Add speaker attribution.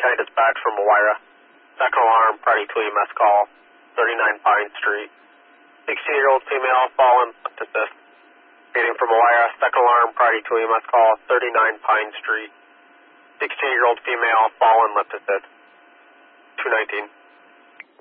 Speaker 1: 10 dispatch from Moira. Second alarm, Friday 2 EMS call, 39 Pine Street. 16-year-old female, fallen, left assist. Waiting from Moira. Second alarm, Friday 2 EMS call, 39 Pine Street. 16-year-old female, fallen, left assist. 219.